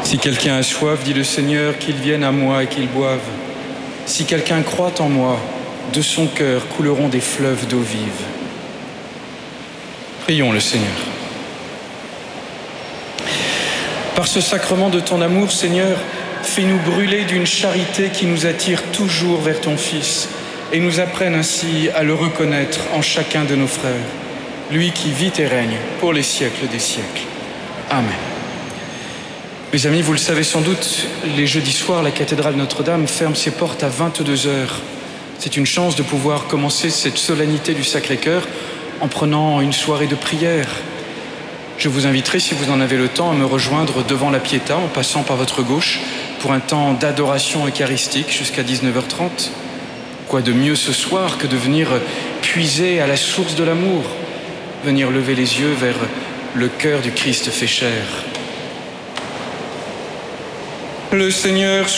Si quelqu'un a soif, dit le Seigneur, qu'il vienne à moi et qu'il boive. Si quelqu'un croit en moi, de son cœur couleront des fleuves d'eau vive. Prions le Seigneur. Par ce sacrement de ton amour, Seigneur, fais-nous brûler d'une charité qui nous attire toujours vers ton Fils et nous apprenne ainsi à le reconnaître en chacun de nos frères, lui qui vit et règne pour les siècles des siècles. Amen. Mes amis, vous le savez sans doute, les jeudis soirs, la cathédrale Notre-Dame ferme ses portes à 22 h. C'est une chance de pouvoir commencer cette solennité du Sacré-Cœur en prenant une soirée de prière. Je vous inviterai, si vous en avez le temps, à me rejoindre devant la Pietà en passant par votre gauche pour un temps d'adoration eucharistique jusqu'à 19h30. Quoi de mieux ce soir que de venir puiser à la source de l'amour, venir lever les yeux vers le cœur du Christ fait chair. Le Seigneur